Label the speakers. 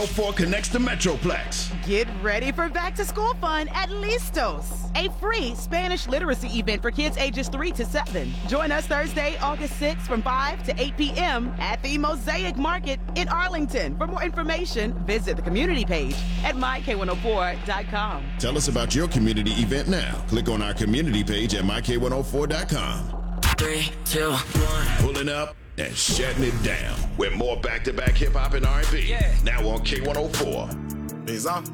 Speaker 1: 4 connects to Metroplex.
Speaker 2: Get ready for back-to-school fun at Listos, a free Spanish literacy event for kids ages 3 to 7. Join us Thursday, August 6th from 5 to 8 p.m. at the Mosaic Market in Arlington. For more information, visit the community page at myk104.com.
Speaker 1: Tell us about your community event now. Click on our community page at myk104.com.
Speaker 3: 3, 2, 1.
Speaker 1: Pulling up and shutting it down with more back-to-back hip-hop and R&B.
Speaker 3: Yeah.
Speaker 1: Now on K104.
Speaker 4: He's on.